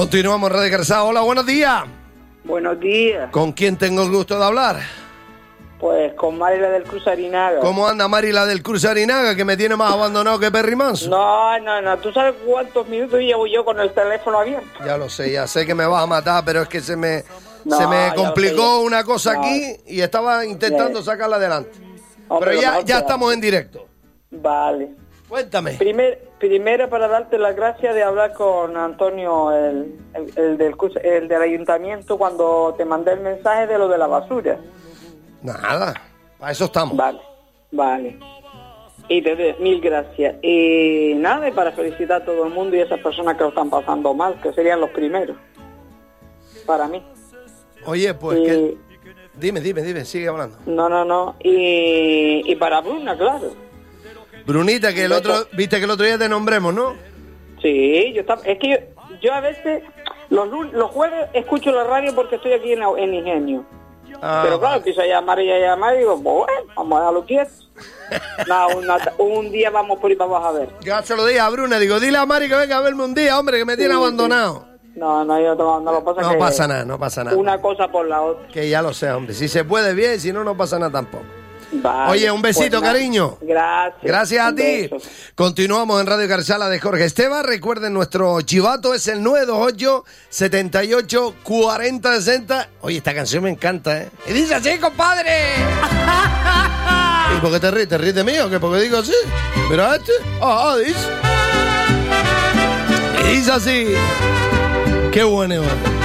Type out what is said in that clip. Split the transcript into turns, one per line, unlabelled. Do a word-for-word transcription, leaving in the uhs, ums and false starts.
Continuamos, Radio Carcasa. Hola, buenos días.
Buenos días.
¿Con quién tengo el gusto de hablar?
Pues con Marila del Cruz Arinaga.
¿Cómo anda Marila del Cruz Arinaga, que me tiene más abandonado que Perry Manso?
No, no, no. ¿Tú sabes cuántos minutos llevo yo con el teléfono abierto?
Ya lo sé, ya sé que me vas a matar, pero es que se me,
No,
se me
ya
complicó
lo sé.
una cosa
No.
aquí y estaba intentando
Ya.
sacarla adelante.
Hombre,
Pero
lo
ya,
mejor
ya
que
estamos
haces.
en directo.
Vale.
Cuéntame.
Primer, primero para darte las gracias de hablar con Antonio, el, el, el del, Cruz- el del ayuntamiento, cuando te mandé el mensaje de lo de la basura.
Nada, para eso estamos.
Vale, vale. Y te doy mil gracias. Y nada, y para felicitar a todo el mundo y a esas personas que lo están pasando mal, que serían los primeros. Para mí.
Oye, pues
Y-
que... Dime, dime, dime, sigue hablando.
No, no, no. Y, y para Bruna, claro.
Brunita, que el otro, viste que el otro día te nombremos, ¿no?
Sí, yo estaba, es que yo, yo a veces, los, lun- los jueves escucho la radio porque estoy aquí en, en Ingenio.
Ah,
Pero claro,
vale.
empiezo a llamar y a llamar y digo, bueno, vamos a dejarlo quieto. Nada, una- un día vamos por ahí para abajo a ver.
Ya se lo dije a Bruna, digo, dile a Mari que venga a verme un día, hombre, que me tiene
Sí,
abandonado.
No, no, yo no, no lo pasa
No
que
pasa nada, no pasa nada.
una cosa por la otra.
Que ya lo sé, hombre. Si se puede bien, si no, no pasa nada tampoco.
Vale,
Oye, un besito,
pues nada.
cariño.
Gracias.
Gracias a
Un
ti.
beso.
Continuamos en Radio Carcasa de Jorge Esteva. Recuerden, nuestro chivato es el nueve dos ocho, siete ocho, cuatro cero sesenta. Oye, esta canción me encanta, ¿eh? Y dice así, compadre. ¿Y por qué te ríes? ¿Te ríes de mí o qué? ¿Por qué digo así? Mira este. Ah, ah, dice. Y dice así. Qué bueno.